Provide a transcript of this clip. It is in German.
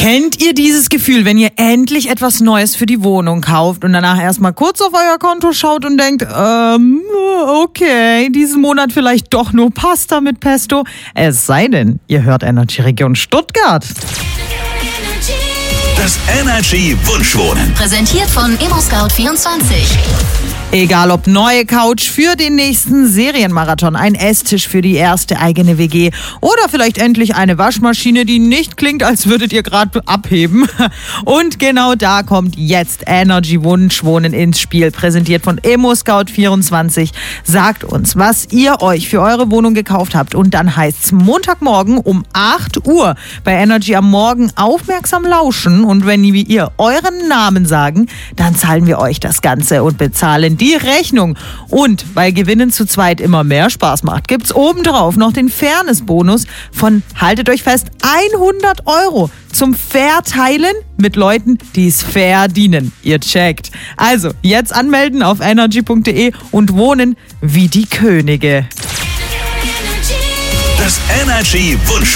Kennt ihr dieses Gefühl, wenn ihr endlich etwas Neues für die Wohnung kauft und danach erstmal kurz auf euer Konto schaut und denkt, okay, diesen Monat vielleicht doch nur Pasta mit Pesto? Es sei denn, ihr hört Energy Region Stuttgart. Das Energy Wunschwohnen. Präsentiert von ImmoScout24. Egal ob neue Couch für den nächsten Serienmarathon, ein Esstisch für die erste eigene WG oder vielleicht endlich eine Waschmaschine, die nicht klingt, als würdet ihr gerade abheben. Und genau da kommt jetzt Energy Wunschwohnen ins Spiel, präsentiert von ImmoScout24. Sagt uns, was ihr euch für eure Wohnung gekauft habt und dann heißt's Montagmorgen um 8 Uhr bei Energy am Morgen aufmerksam lauschen und wenn wir euren Namen sagen, dann zahlen wir euch das Ganze und bezahlen die Rechnung. Und weil Gewinnen zu zweit immer mehr Spaß macht, gibt's obendrauf noch den Fairness-Bonus von, haltet euch fest, 100 € zum Verteilen mit Leuten, die es verdienen. Ihr checkt. Also, jetzt anmelden auf energy.de und wohnen wie die Könige. Das Energy Wunschwohnen.